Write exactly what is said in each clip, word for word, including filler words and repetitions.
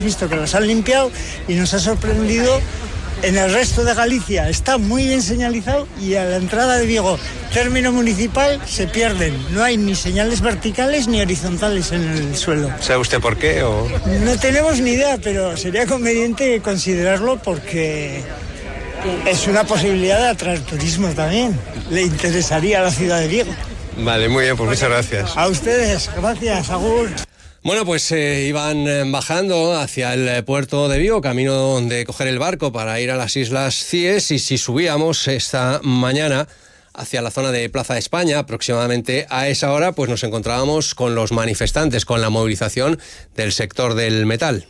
Visto que las han limpiado y nos ha sorprendido. En el resto de Galicia está muy bien señalizado y a la entrada de Vigo, término municipal, se pierden. No hay ni señales verticales ni horizontales en el suelo. ¿Sabe usted por qué? O... No tenemos ni idea, pero sería conveniente considerarlo porque es una posibilidad de atraer turismo también. Le interesaría a la ciudad de Vigo. Vale, muy bien, pues muchas gracias. A ustedes, gracias, agur. Bueno, pues eh, iban bajando hacia el puerto de Vigo, camino de coger el barco para ir a las Islas Cíes, y si subíamos esta mañana hacia la zona de Plaza de España, aproximadamente a esa hora, pues nos encontrábamos con los manifestantes, con la movilización del sector del metal.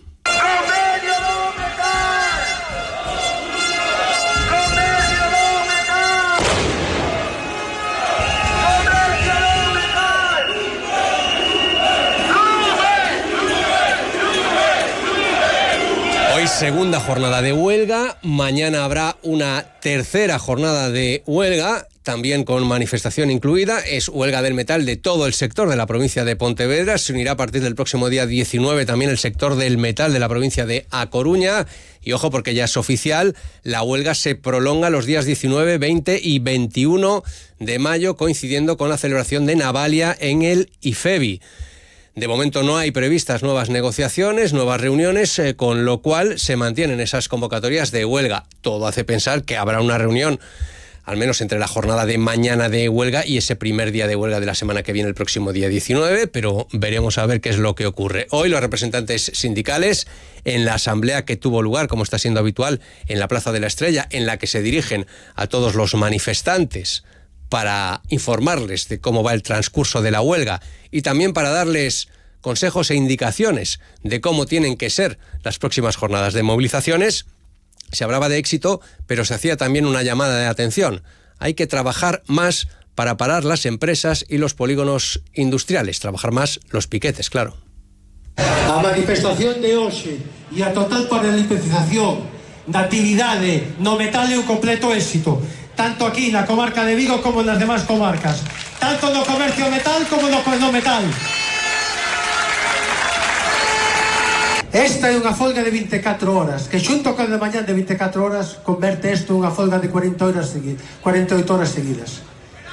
Hoy segunda jornada de huelga, mañana habrá una tercera jornada de huelga, también con manifestación incluida. Es huelga del metal de todo el sector de la provincia de Pontevedra. Se unirá a partir del próximo día diecinueve también el sector del metal de la provincia de A Coruña. Y ojo, porque ya es oficial, la huelga se prolonga los días diecinueve, veinte y veintiuno de mayo, coincidiendo con la celebración de Navalia en el IFEBI. De momento no hay previstas nuevas negociaciones, nuevas reuniones, eh, con lo cual se mantienen esas convocatorias de huelga. Todo hace pensar que habrá una reunión, al menos entre la jornada de mañana de huelga y ese primer día de huelga de la semana que viene, el próximo día diecinueve, pero veremos a ver qué es lo que ocurre. Hoy los representantes sindicales, en la asamblea que tuvo lugar, como está siendo habitual, en la Plaza de la Estrella, en la que se dirigen a todos los manifestantes para informarles de cómo va el transcurso de la huelga y también para darles consejos e indicaciones de cómo tienen que ser las próximas jornadas de movilizaciones. Se hablaba de éxito, pero se hacía también una llamada de atención. Hay que trabajar más para parar las empresas y los polígonos industriales, trabajar más los piquetes, claro. A manifestación de hoxe e a total paralización da actividade no metal é un completo éxito, tanto aquí na comarca de Vigo como nas demás comarcas, tanto no comercio metal como no, no metal. Esta é unha folga de vinte e catro horas, que xunto con a de mañán de vinte e catro horas converte isto unha folga de cuarenta horas segui- cuarenta e oito horas seguidas.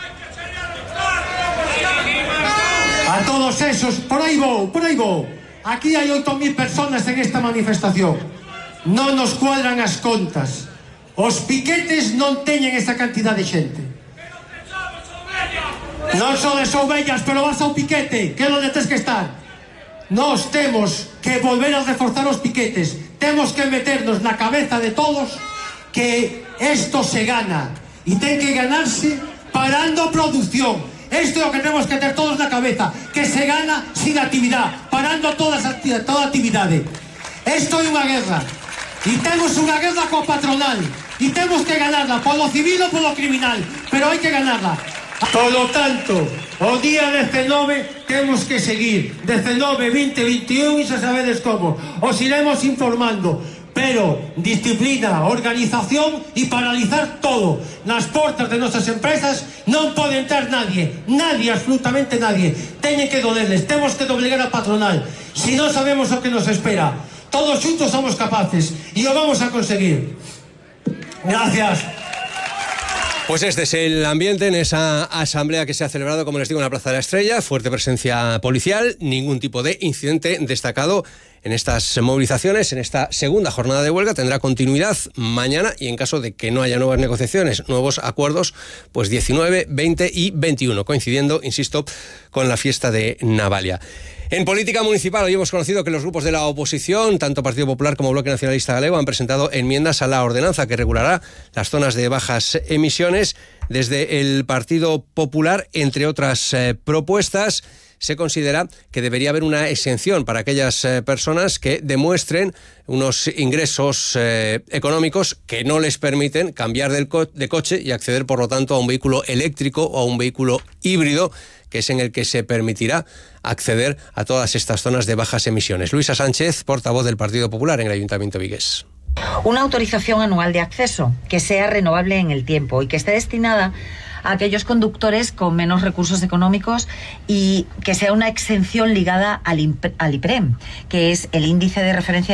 A todos esos, por aí vou, por aí vou. Aquí hai oito mil personas en esta manifestación. Non nos cuadran as contas. Os piquetes non teñen esa cantidad de xente. Non sodes ovellas, pero vas ao piquete, que é onde tes que estar. Nos temos que volver a reforzar os piquetes. Temos que meternos na cabeza de todos que isto se gana. E ten que ganarse parando a produción. Isto é o que temos que ter todos na cabeza. Que se gana sin actividade, parando toda, toda actividade. Isto é unha guerra. E temos unha guerra co patronal. E temos que ganarla polo civil ou polo criminal, pero hai que ganarla. Polo tanto, o día diecinueve temos que seguir, diecinueve, veinte, veintiún, e xa sabedes como. Os iremos informando, pero disciplina, organización e paralizar todo. Nas portas de nosas empresas non pode entrar nadie, nadie, absolutamente nadie. Teñen que dolerles, temos que doblegar a patronal. Si non sabemos o que nos espera, todos xuntos somos capaces e o vamos a conseguir. Gracias. Pues este es el ambiente en esa asamblea que se ha celebrado, como les digo, en la Plaza de la Estrella. Fuerte presencia policial, ningún tipo de incidente destacado en estas movilizaciones. En esta segunda jornada de huelga tendrá continuidad mañana y en caso de que no haya nuevas negociaciones, nuevos acuerdos, pues diecinueve, veinte y veintiuno, coincidiendo, insisto, con la fiesta de Navalia. En política municipal, hoy hemos conocido que los grupos de la oposición, tanto Partido Popular como Bloque Nacionalista Galego, han presentado enmiendas a la ordenanza que regulará las zonas de bajas emisiones. Desde el Partido Popular, entre otras eh, propuestas, se considera que debería haber una exención para aquellas eh, personas que demuestren unos ingresos eh, económicos que no les permiten cambiar del co- de coche y acceder, por lo tanto, a un vehículo eléctrico o a un vehículo híbrido, que es en el que se permitirá acceder a todas estas zonas de bajas emisiones. Luisa Sánchez, portavoz del Partido Popular en el Ayuntamiento vigués. Una autorización anual de acceso que sea renovable en el tiempo y que esté destinada a aquellos conductores con menos recursos económicos y que sea una exención ligada al, al IPREM, que es el índice de referencia